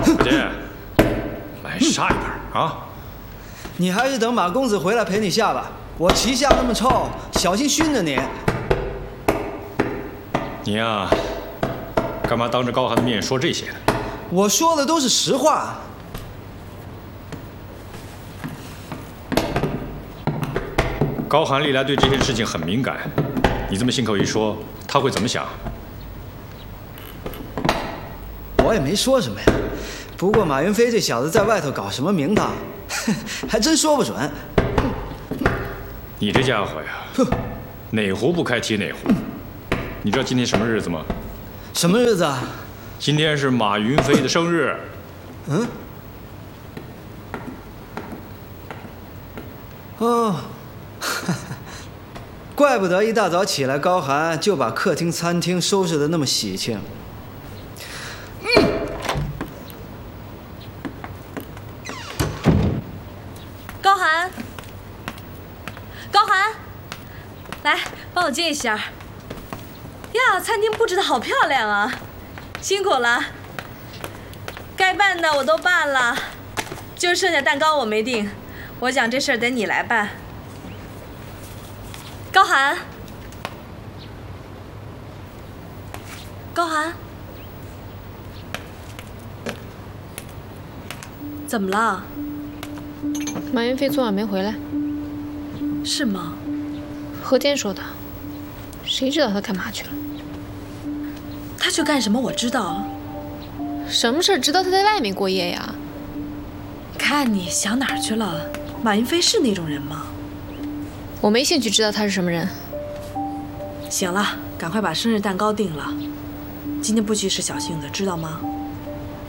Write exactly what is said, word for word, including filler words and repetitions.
姐，来杀一盘啊！ 你还是等马公子回来陪你下吧。我旗下那么臭，小心熏着你。 你呀，干嘛当着高寒的面说这些呢？ 我说的都是实话。 高寒历来对这件事情很敏感，你这么信口一说，他会怎么想？ 我也没说什么呀。不过马云飞这小子在外头搞什么名堂，还真说不准。 你这家伙呀，哪壶不开提哪壶。你知道今天什么日子吗？ 什么日子啊？ 今天是马云飞的生日。 嗯。哦，怪不得一大早起来，高寒就把客厅、餐厅收拾得那么喜庆。嗯。 高寒，高寒，来帮我接一下。呀，餐厅布置得好漂亮啊，辛苦了。该办的我都办了，就剩下蛋糕我没定，我想这事儿得你来办。高寒，高寒，怎么了？ 马云飞昨晚没回来。 是吗？ 何天说的，谁知道他干嘛去了？ 他去干什么？我知道。 什么事？知道他在外面过夜呀？ 看你想哪儿去了？马云飞是那种人吗？ 我没兴趣知道他是什么人。 行了，赶快把生日蛋糕定了。今天不许使小性子，知道吗？